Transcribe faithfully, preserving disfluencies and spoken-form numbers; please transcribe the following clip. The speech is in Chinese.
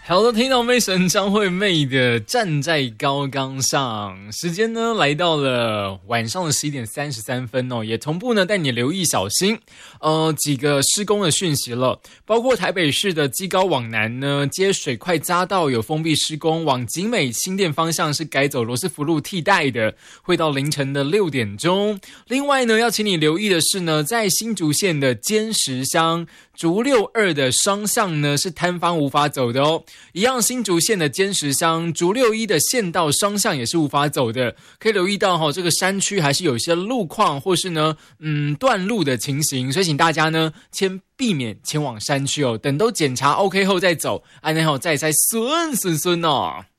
好的，听到妹神张惠妹的《站在高岗上》，时间呢来到了晚上的十一点三十三分哦，也同步呢带你留意小心，呃几个施工的讯息了，包括台北市的基高往南呢，接水快匝道有封闭施工，往景美新店方向是改走罗斯福路替代的，会到凌晨的六点钟。另外呢，要请你留意的是呢，在新竹县的尖石乡竹六二的双向呢是摊方无法走的哦。一样新竹县的尖石乡竹六一的县道双向也是无法走的，可以留意到哈、哦，这个山区还是有一些路况或是呢嗯断路的情形，所以请大家呢先避免前往山区哦，等都检查 OK 后再走，安然后再再顺顺顺哦。